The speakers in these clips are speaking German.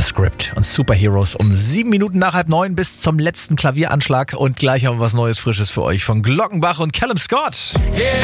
Script und Superheroes um 7 Minuten nach 8:30 bis zum letzten Klavieranschlag. Und gleich haben wir was Neues, Frisches für euch von Glockenbach und Callum Scott.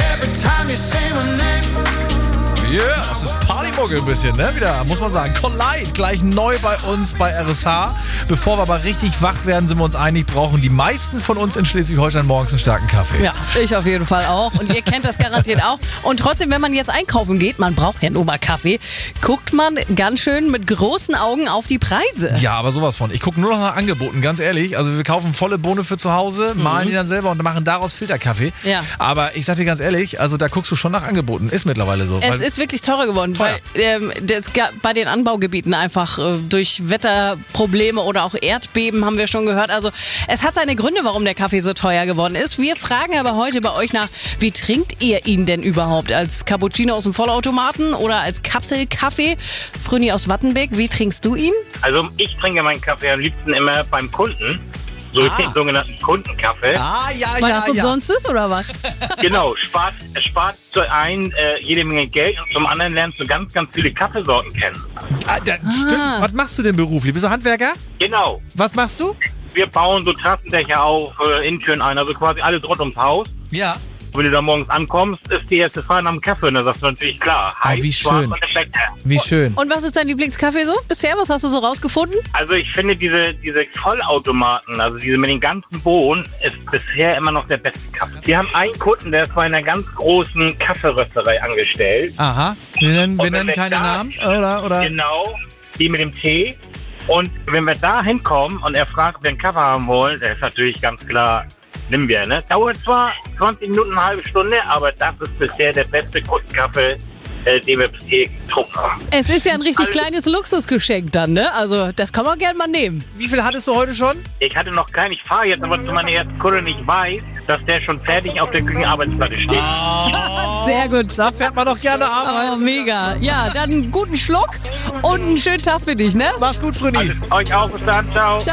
Yeah, das ist Partymucke ein bisschen, ne? Wieder, muss man sagen. Collide, gleich neu bei uns bei RSH. Bevor wir aber richtig wach werden, sind wir uns einig, brauchen die meisten von uns in Schleswig-Holstein morgens einen starken Kaffee. Ja, ich auf jeden Fall auch. Und ihr kennt das garantiert auch. Und trotzdem, wenn man jetzt einkaufen geht, man braucht ja nur mal Kaffee, guckt man ganz schön mit großen Augen auf die Preise. Ja, aber sowas von. Ich gucke nur noch nach Angeboten, ganz ehrlich. Also wir kaufen volle Bohne für zu Hause, mahlen die dann selber und machen daraus Filterkaffee. Ja. Aber ich sag dir ganz ehrlich, also da guckst du schon nach Angeboten. Ist mittlerweile so. Es ist wirklich teurer geworden, weil das bei den Anbaugebieten einfach durch Wetterprobleme oder auch Erdbeben haben wir schon gehört. Also es hat seine Gründe, warum der Kaffee so teuer geworden ist. Wir fragen aber heute bei euch nach, wie trinkt ihr ihn denn überhaupt? Als Cappuccino aus dem Vollautomaten oder als Kapselkaffee? Früni aus Wattenbeck, wie trinkst du ihn? Also ich trinke meinen Kaffee am liebsten immer beim Kunden. So den sogenannten Kundenkaffee. Weil das umsonst ist oder was? Genau, spart zu einem jede Menge Geld und zum anderen lernst du ganz, ganz viele Kaffeesorten kennen. Stimmt. Was machst du denn beruflich? Bist du Handwerker? Genau. Was machst du? Wir bauen so Trassendächer auf, Innentüren ein, also quasi alles rund ums Haus. Ja. Wenn du da morgens ankommst, ist die erste Fahrt am Kaffee und dann sagst du natürlich klar. Heiß, wie schwarz schön. und lecker. Wie schön. Und was ist dein Lieblingskaffee so bisher? Was hast du so rausgefunden? Also ich finde diese Vollautomaten, also diese mit den ganzen Bohnen, ist bisher immer noch der beste Kaffee. Wir haben einen Kunden, der ist bei einer ganz großen Kaffeerösterei angestellt. Aha. Wir nennen wenn keine da- Namen, oder? Genau, die mit dem Tee. Und wenn wir da hinkommen und er fragt, ob wir einen Kaffee haben wollen, dann ist natürlich ganz klar, nimm wir, ne? Dauert zwar 20 Minuten, eine halbe Stunde, aber das ist bisher der beste Kundenkaffee, den wir bisher getrunken haben. Es ist ja ein richtig kleines Luxusgeschenk dann, ne? Also das kann man gerne mal nehmen. Wie viel hattest du heute schon? Ich hatte noch keinen, ich fahre jetzt aber zu meiner ersten Kunde, ich weiß, dass der schon fertig auf der Küchenarbeitsplatte steht. Sehr gut. Da fährt man doch gerne arbeiten. Oh, mega. Ja, dann einen guten Schluck und einen schönen Tag für dich, ne? Mach's gut, Früni. Euch auch, bis dann, ciao.